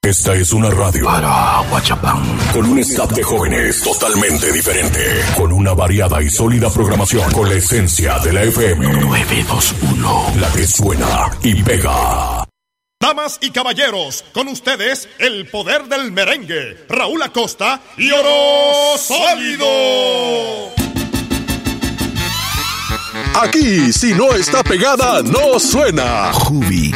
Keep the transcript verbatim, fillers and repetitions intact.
Esta es una radio para Guachapán, con un staff de jóvenes totalmente diferente, con una variada y sólida programación, con la esencia de la F M nueve dos uno, la que suena y pega. Damas y caballeros, con ustedes el poder del merengue, Raúl Acosta y Oro Sólido. Aquí, si no está pegada, no suena. Jubi